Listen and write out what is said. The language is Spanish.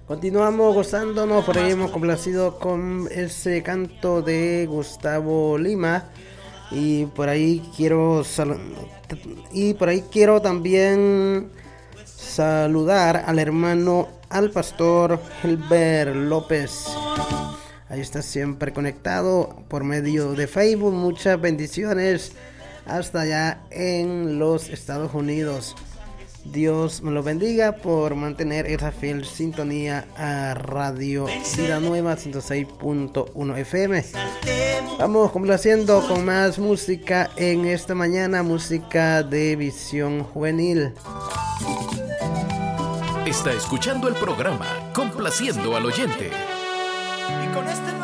Continuamos gozándonos, por ahí hemos complacido con ese canto de Gustavo Lima. Y por ahí quiero también saludar al hermano, al pastor Gilbert López. Ahí está siempre conectado por medio de Facebook. Muchas bendiciones hasta allá en los Estados Unidos. Dios me lo bendiga por mantener esa fiel sintonía a Radio Vida Nueva 106.1 FM. Vamos complaciendo con más música en esta mañana, música de Visión Juvenil. Está escuchando el programa Complaciendo al Oyente. Y con este